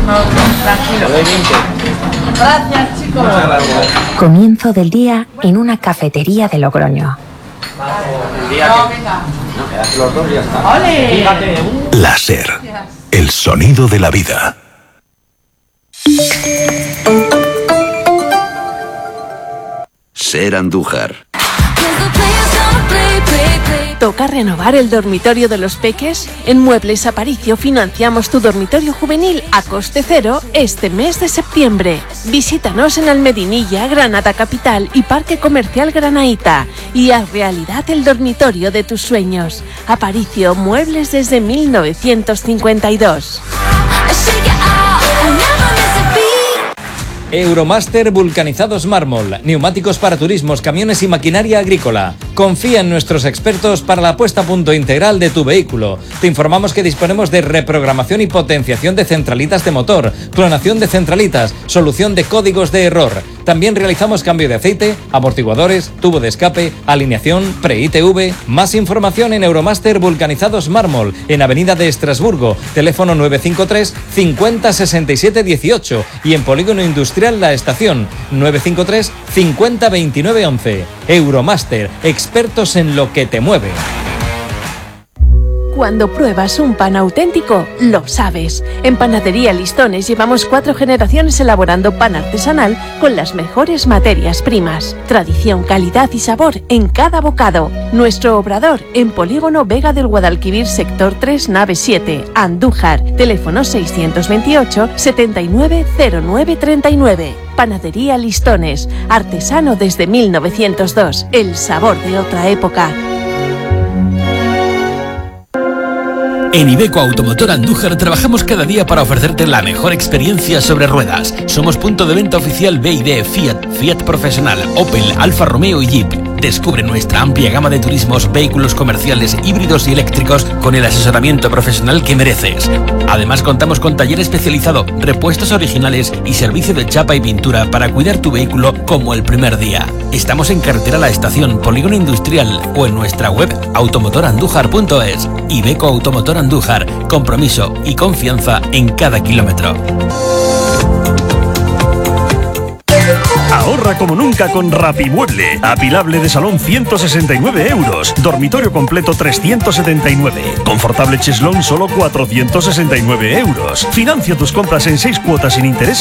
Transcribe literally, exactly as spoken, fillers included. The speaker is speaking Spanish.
Tranquilo. Gracias, chicos. Comienzo del día en una cafetería de Logroño. No, venga. Los dos ya están. ¡Ole! Láser, el sonido de la vida. Ser Andújar. ¿Toca renovar el dormitorio de los peques? En Muebles Aparicio financiamos tu dormitorio juvenil a coste cero este mes de septiembre. Visítanos en Almedinilla, Granada Capital y Parque Comercial Granaíta y haz realidad el dormitorio de tus sueños. Aparicio, muebles desde mil novecientos cincuenta y dos. Euromaster Vulcanizados Mármol, neumáticos para turismos, camiones y maquinaria agrícola. Confía en nuestros expertos para la puesta a punto integral de tu vehículo. Te informamos que disponemos de reprogramación y potenciación de centralitas de motor, clonación de centralitas, solución de códigos de error. También realizamos cambio de aceite, amortiguadores, tubo de escape, alineación, pre-I T V. Más información en Euromaster Vulcanizados Mármol, en Avenida de Estrasburgo, teléfono nueve cinco tres cincuenta sesenta y siete dieciocho y en Polígono Industrial La Estación, nueve cinco tres cincuenta veintinueve once. Euromaster, expertos en lo que te mueve. Cuando pruebas un pan auténtico, lo sabes. En Panadería Listones llevamos cuatro generaciones elaborando pan artesanal con las mejores materias primas. Tradición, calidad y sabor en cada bocado. Nuestro obrador en Polígono Vega del Guadalquivir, sector tres, nave siete, Andújar. Teléfono seiscientos veintiocho, setenta y nueve, cero nueve treinta y nueve. Panadería Listones, artesano desde mil novecientos dos. El sabor de otra época. En Iveco Automotor Andújar trabajamos cada día para ofrecerte la mejor experiencia sobre ruedas. Somos punto de venta oficial B y D, Fiat, Fiat Profesional, Opel, Alfa Romeo y Jeep. Descubre nuestra amplia gama de turismos, vehículos comerciales, híbridos y eléctricos con el asesoramiento profesional que mereces. Además contamos con taller especializado, repuestos originales y servicio de chapa y pintura para cuidar tu vehículo como el primer día. Estamos en carretera La Estación, Polígono Industrial o en nuestra web automotor andújar punto es. Iveco Automotor Andújar, compromiso y confianza en cada kilómetro. Ahorra como nunca con Rapimueble. Apilable de salón ciento sesenta y nueve euros. Dormitorio completo trescientos setenta y nueve. Confortable cheslón solo cuatrocientos sesenta y nueve euros. Financia tus compras en seis cuotas sin interés